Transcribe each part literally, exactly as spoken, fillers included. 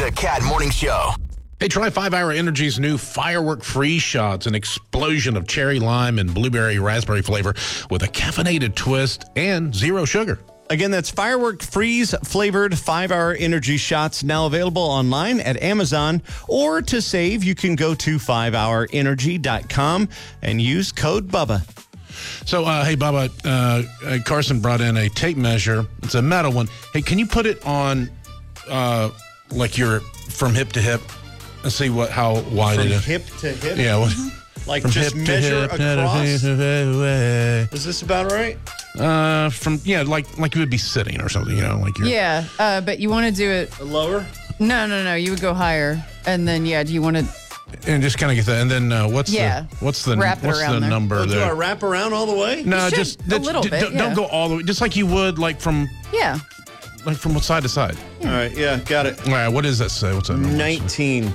The Cat Morning Show. Hey, try five hour Energy's new Firework Freeze Shots, an explosion of cherry lime and blueberry raspberry flavor with a caffeinated twist and zero sugar. Again, that's Firework Freeze flavored five hour Energy Shots, now available online at Amazon. Or to save, you can go to five hour energy dot com and use code Bubba. So, uh, hey, Bubba, uh, Carson brought in a tape measure. It's a metal one. Hey, can you put it on, uh, like you're from hip to hip? Let's see what how wide From it is. hip to hip? Yeah. What, Like from just hip to measure hip, across? away. Is this about right? Uh, from yeah, like like you would be sitting or something, you know, like you're. Yeah, uh, but you want to do it. Lower? No, no, no. You would go higher, and then yeah. Do you want to? And just kind of get that, and then uh, what's Yeah. the what's the Wrap it what's around the there. number Oh, do I there? wrap around all the way? No, You should, just a that's- little d- bit, Don't, yeah. don't go all the way, just like you would like from Yeah. like from side to side. All right, yeah, got it. All right, what does that say? What's that number? nineteen.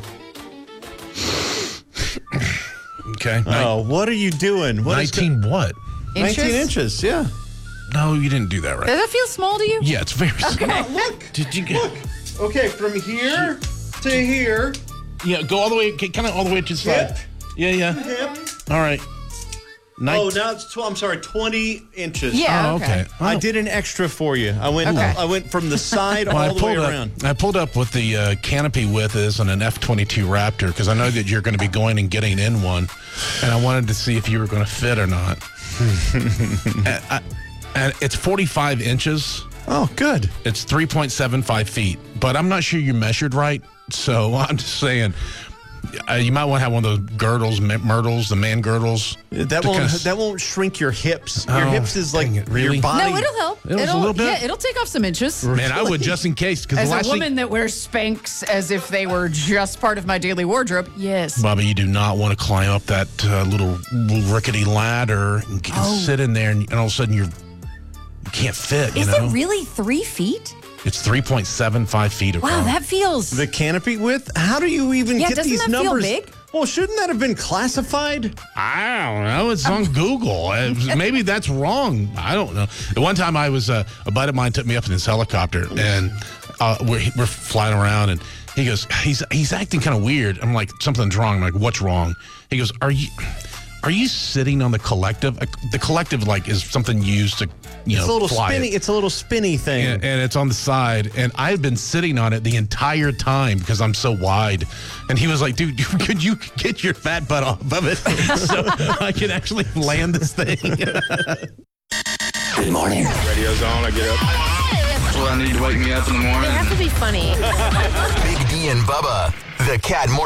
Okay. Oh, what are you doing? What is nineteen what? Inches? nineteen inches, yeah. No, you didn't do that right. Does that feel small to you? Yeah, it's very small. Look, Did you get? look. Okay, from here to here. Yeah, go all the way, kind of all the way to the side. Hip. Yeah, yeah. Hip. All right. Nin- Oh, now it's twelve. I'm sorry, twenty inches. Yeah. Oh, okay. I Oh. did an extra for you. I went. Okay. I went from the side Well, I all the way pulled around. up. I pulled up what the uh, canopy width is on an F twenty-two Raptor because I know that you're going to be going and getting in one, and I wanted to see if you were going to fit or not. and, I, and it's forty-five inches. Oh, good. It's three point seven five feet, but I'm not sure you measured right. So I'm just saying, uh, you might want to have one of those girdles, m- myrtles, the man girdles. That to won't. kinda s- That won't shrink your hips. Your Oh, hips is like dang it, really? your body. No, it'll help. It was a little bit? Yeah, it'll take off some inches. Man, I would just in case because As the a last woman thing, that wears Spanx as if they were just part of my daily wardrobe, yes. Bobby, you do not want to climb up that uh, little, little rickety ladder and get, Oh. sit in there, and, and all of a sudden you're you can't fit. You Is know, it really three feet? it's three point seven five feet across. Wow, that feels. The canopy width. How do you even Yeah, get doesn't these that feel numbers? big? Well, shouldn't that have been classified? I don't know. It's on Google. Uh, Maybe that's wrong. I don't know. The one time I was, uh, a buddy of mine took me up in his helicopter, and uh, we're, we're flying around, and he goes, he's he's acting kind of weird. I'm like, something's wrong. I'm like, what's wrong? He goes, are you are you sitting on the collective? Uh, The collective, like, is something used to, you It's a know, little fly spinny. it. It's a little spinny thing. And, and it's on the side, and I've been sitting on it the entire time because I'm so wide. And he was like, dude, you- could you get your fat butt off of it so I can actually land this thing? Good morning. Radio's on, I get up. That's what I need to wake me up in the morning. They have to be funny. Big D and Bubba. The Cat Morning